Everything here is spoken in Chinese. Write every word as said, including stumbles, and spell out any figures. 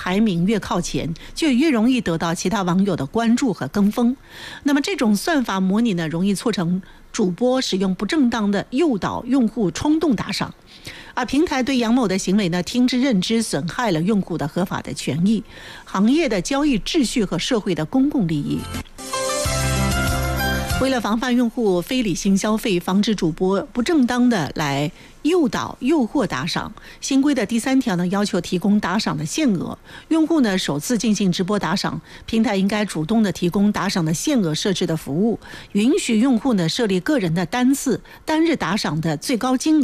排名越靠前，就越容易得到其他网友的关注和跟风。那么这种算法模拟呢，容易促成主播使用不正当的诱导用户冲动打赏。而平台对杨某的行为呢，听之任之，损害了用户的合法的权益、行业的交易秩序和社会的公共利益。为了防范用户非理性消费，防止主播不正当的来诱导、诱惑打赏，新规的第三条呢，要求提供打赏的限额。用户呢首次进行直播打赏，平台应该主动的提供打赏的限额设置的服务，允许用户呢设立个人的单次、单日打赏的最高金额。